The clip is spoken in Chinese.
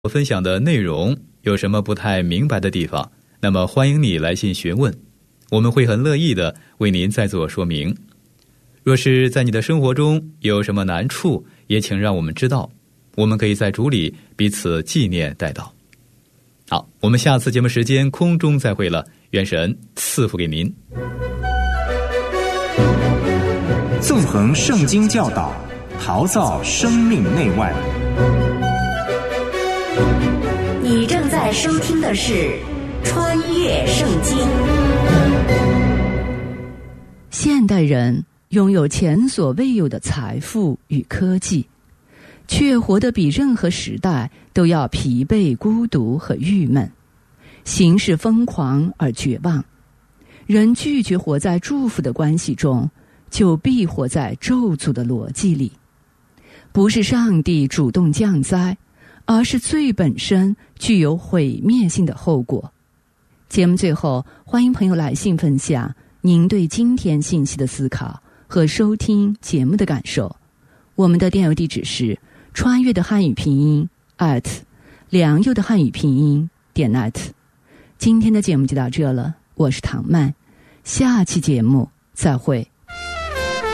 我分享的内容有什么不太明白的地方，那么欢迎你来信询问，我们会很乐意的为您再做说明。若是在你的生活中有什么难处，也请让我们知道，我们可以在主里彼此纪念代祷。好，我们下次节目时间空中再会了，愿神赐福给您。 纵横圣经教导，陶造生命内外。 你正在收听的是穿越圣经。 现代人拥有前所未有的财富与科技，却活得比任何时代都要疲惫、孤独和郁闷，行事疯狂而绝望。人拒绝活在祝福的关系中，就必活在咒诅的逻辑里。不是上帝主动降灾，而是罪本身具有毁灭性的后果。节目最后，欢迎朋友来信分享您对今天信息的思考和收听节目的感受。我们的电邮地址是穿越的汉语拼音良佑的汉语拼音.net。今天的节目就到这了，我是唐曼，下期节目再会。